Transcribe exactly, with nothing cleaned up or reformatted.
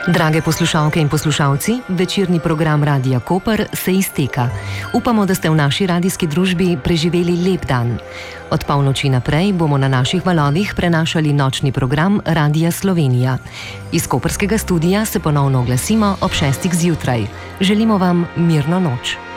Drage poslušalke in poslušalci, večerni program Radia Koper se izteka. Upamo, da ste v naši radijski družbi preživeli lep dan. Od polnoči naprej bomo na naših valovih prenašali nočni program Radia Slovenija. Iz koperskega studia se ponovno oglasimo ob šestih zjutraj. Želimo vam mirno noč.